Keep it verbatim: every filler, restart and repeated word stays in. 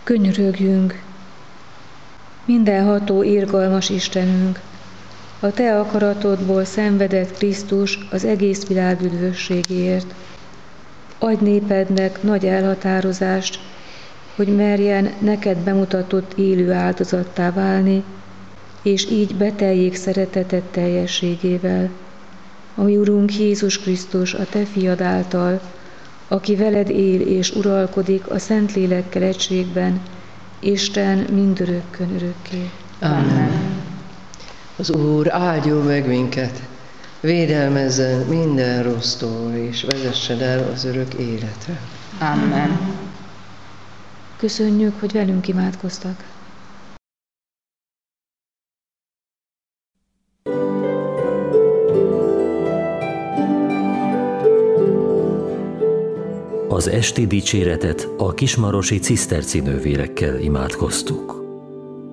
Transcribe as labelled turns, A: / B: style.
A: Könyörögjünk! Mindenható, irgalmas Istenünk, a Te akaratodból szenvedett Krisztus az egész világ üdvösségéért. Adj népednek nagy elhatározást, hogy merjen neked bemutatott élő áldozattá válni, és így beteljék szereteted teljességével. A mi Urunk Jézus Krisztus, a Te fiad által, aki veled él és uralkodik a Szentlélekkel egységben, Isten mindörökkön örökké.
B: Amen. Az Úr áldjon meg minket, védelmezzen minden rossztól, és vezessen el az örök életre.
C: Amen.
A: Köszönjük, hogy velünk imádkoztak.
D: Az esti dicséretet a kismarosi ciszterci nővérekkel imádkoztuk.